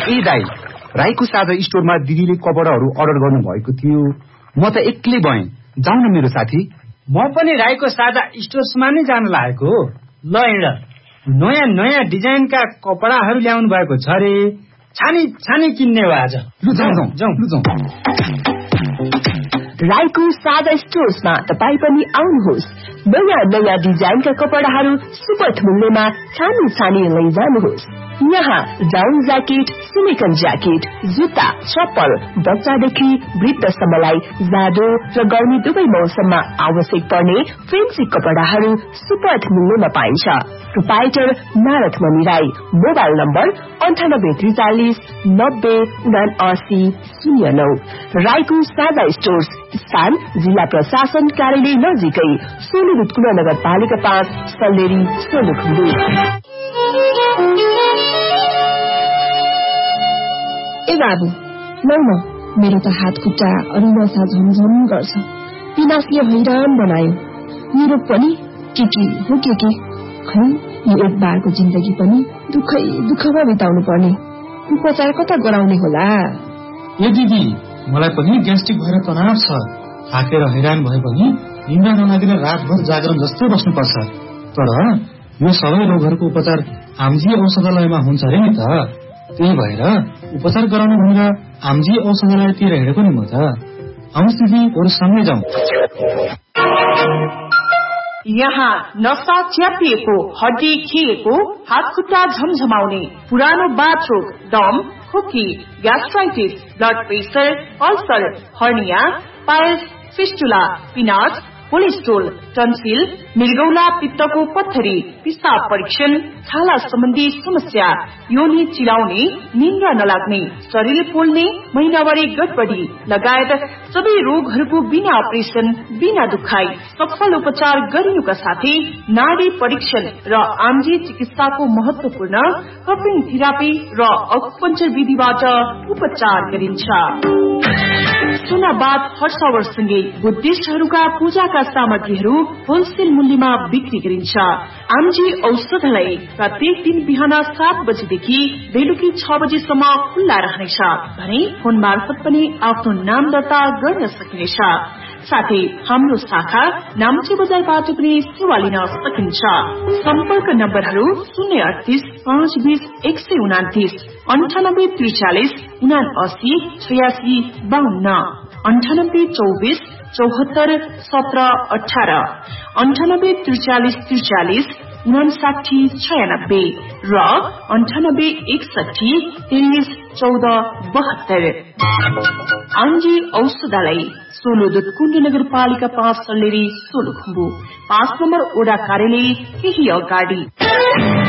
ए दाइ, राईको साझा स्टोरमा दिदीले कपडाहरू अर्डर गर्नु भएको थियो। म त एक्लै भएँ, जाउँ न मेरो साथी। म पनि राईको साझा स्टोर्समा नै जान लागेको हो। ल हिँड, नयाँ नयाँ डिजाइनका कपडाहरू ल्याउनु भएको छ रे। छानी छानी किन्ने हो आज। जाउँ। राईको साझा स्टोर्समा तपाईँ पनि आउनुहोस्। नयाँ नयाँ डिजाइनका कपडाहरू सुपथ मूल्यमा छानी छानी लैजानुहोस्। यहाँ डाउन ज्याकेट, सिलिकन ज्याकेट, जुत्ता, चप्पल, बच्चादेखि वृद्धसम्मलाई जाडो र गर्मी दुवै मौसममा आवश्यक पर्ने फेन्सी कपडाहरू सुपथ मूल्यमा पाइन्छ। प्रोपाइटर नारद मणि राई। Mobile number 9893907909। राईको साझा स्टोर्स, स्थान जिल्ला प्रशासन कार्यालय नजिकै, सोलुखुम्बु नगरपालिका 5, सल्लेरी, सोलुखुम्बु। ए बाबु, लौ न, मेरो त हात खुट्टा अनि नसा झमझम गर्छ। पिनासले हैरान बनायो। मेरो पनि के हो के खै, यो एक बारको जिन्दगी पनि दुःखमा बिताउनु पर्ने। उपचार कता गराउने होला? ए दिदी, मलाई पनि ग्यास्ट्रिक भएर तनाव छ। थाकेर हैरान भए पनि निन्द्रा नलागेर रातभर जागरण जस्तै बस्नुपर्छ। तर यो सबै रोगहरूको उपचार आमजी औषधालयमा हुन्छ अरे नि त। त्यही भएर उपचार गराउनु भनेर आमजी औषधालयतिर हिँडेको नि म त। आउनुहोस् दिदी, अरू सँगै जाउँ। यहाँ नसा च्यापिएको, हड्डी खिएको, हात खुट्टा झमझमाउने, पुरानो बाथरोग, दम, खोकी, gastritis, blood pressure, ulcer, hernia, piles, fistula, पिनास, cholesterol, tonsil, मृगौला, पित्तको पत्थरी, पिसाब परीक्षण, छाला सम्बन्धी समस्या, योनि चिलाउने, निन्द्रा नलाग्ने, शरीर पोल्ने, महिनावारी गडबडी लगायत सबै रोगहरूको बिना अपरेसन, बिना दुखाई सफल उपचार गरिनुका साथै नाडी परीक्षण र आमजी चिकित्साको महत्वपूर्ण कपिङ थेरापी र अकुपञ्चर विधिबाट उपचार गरिन्छ। सुनाबाद हर्षवर्षसँगै बुद्धिस्टहरूका पूजाका सामग्रीहरू होलसेल मूल्यमा बिक्री गरिन्छ। आमजी औषधालय प्रत्येक दिन बिहान 7 बजेदेखि बेलुकी 6 बजेसम्म खुल्ला रहनेछ भने फोन मार्फत पनि आफ्नो नाम दर्ता गर्न सकिनेछ। साथै हाम्रो शाखा नाम्चे बजारबाट पनि सेवा लिन सकिन्छ। सम्पर्क नम्बरहरू 038 520 129, 98 43 79 86 52, 98 24 74 17 18, 98 43 43 59 96 र 98 61 23 14 72। आमजी औषधालय, सोलो दुधकुण्ड नगरपालिका 5, सल्लेरी, सोलुखुम्बु। 5 नम्बर ओडा कार्यालय केही अगाडि।